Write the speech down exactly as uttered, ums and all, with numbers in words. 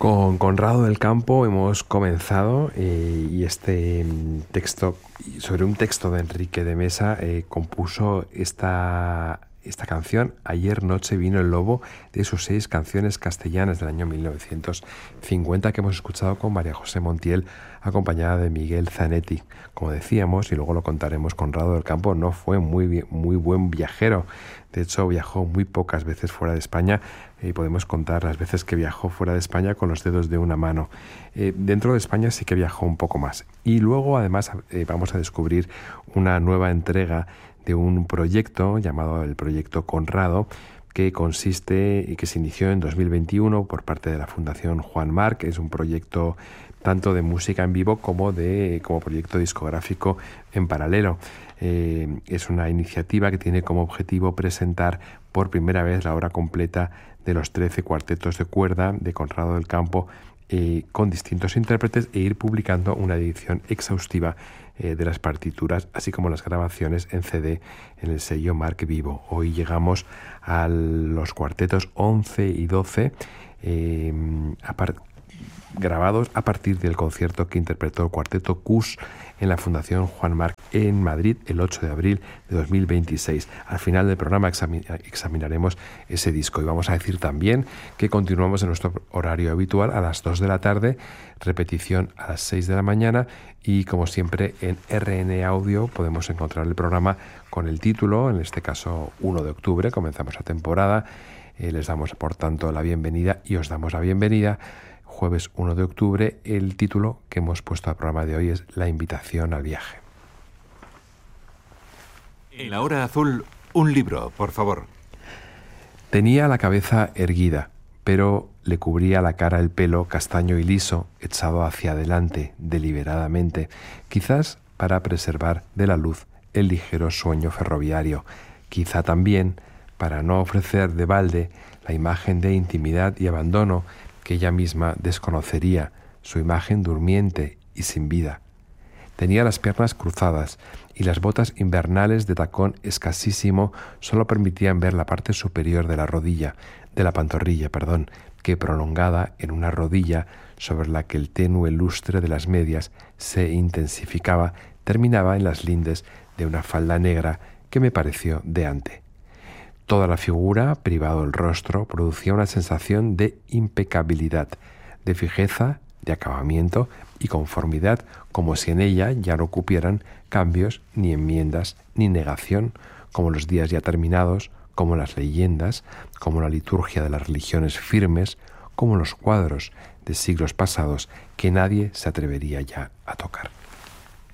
Con Conrado del Campo hemos comenzado eh, y este texto, sobre un texto de Enrique de Mesa, eh, compuso esta, esta canción, Ayer noche vino el lobo, de sus seis canciones castellanas del año mil novecientos cincuenta que hemos escuchado con María José Montiel, acompañada de Miguel Zanetti. Como decíamos, y luego lo contaremos, Conrado del Campo no fue muy, muy buen viajero. De hecho, viajó muy pocas veces fuera de España y podemos contar las veces que viajó fuera de España con los dedos de una mano. Eh, dentro de España sí que viajó un poco más. Y luego, además, eh, vamos a descubrir una nueva entrega de un proyecto llamado el Proyecto Conrado, que consiste y que se inició en dos mil veintiuno por parte de la Fundación Juan Marc. Es un proyecto tanto de música en vivo como de como proyecto discográfico en paralelo. Eh, es una iniciativa que tiene como objetivo presentar por primera vez la obra completa de los trece cuartetos de cuerda de Conrado del Campo, eh, con distintos intérpretes, e ir publicando una edición exhaustiva eh, de las partituras, así como las grabaciones en C D en el sello Marc Vivo. Hoy llegamos a los cuartetos once y doce, eh, a par- grabados a partir del concierto que interpretó el cuarteto Cus en la Fundación Juan Marc en Madrid el ocho de abril de dos mil veintiséis. Al final del programa examin- examinaremos ese disco y vamos a decir también que continuamos en nuestro horario habitual a las dos de la tarde, repetición a las seis de la mañana, y como siempre en R N Audio podemos encontrar el programa con el título, en este caso uno de octubre, comenzamos la temporada. Eh, les damos por tanto la bienvenida y os damos la bienvenida. Jueves uno de octubre, el título que hemos puesto al programa de hoy es La invitación al viaje. En la hora azul, un libro, por favor. Tenía la cabeza erguida, pero le cubría la cara el pelo castaño y liso, echado hacia adelante, deliberadamente, quizás para preservar de la luz el ligero sueño ferroviario, quizá también para no ofrecer de balde la imagen de intimidad y abandono que ella misma desconocería, su imagen durmiente y sin vida. Tenía las piernas cruzadas y las botas invernales de tacón escasísimo solo permitían ver la parte superior de la rodilla, de la pantorrilla, perdón, que prolongada en una rodilla sobre la que el tenue lustre de las medias se intensificaba, terminaba en las lindes de una falda negra que me pareció de ante. Toda la figura, privado el rostro, producía una sensación de impecabilidad, de fijeza, de acabamiento y conformidad, como si en ella ya no cupieran cambios, ni enmiendas, ni negación, como los días ya terminados, como las leyendas, como la liturgia de las religiones firmes, como los cuadros de siglos pasados que nadie se atrevería ya a tocar.